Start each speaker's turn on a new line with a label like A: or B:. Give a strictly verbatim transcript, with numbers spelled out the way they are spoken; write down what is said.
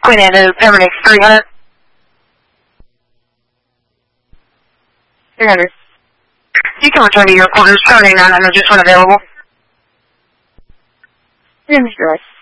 A: Queen Anne to Pemberton three hundred. three hundred. You can return to your quarters, starting nine hundred, just when available.
B: Understood.